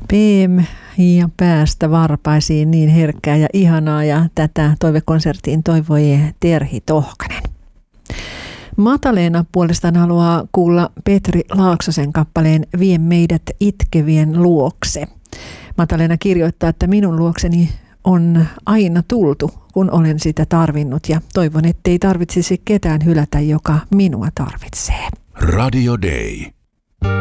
PM ja päästä varpaisiin, niin herkkää ja ihanaa, ja tätä toivekonserttiin toivoi Terhi Tohkanen. Mataleena puolestaan haluaa kuulla Petri Laaksosen kappaleen Vie meidät itkevien luokse. Mataleena kirjoittaa, että minun luokseni on aina tultu, kun olen sitä tarvinnut, ja toivon, ettei tarvitsisi ketään hylätä, joka minua tarvitsee. Radio Day.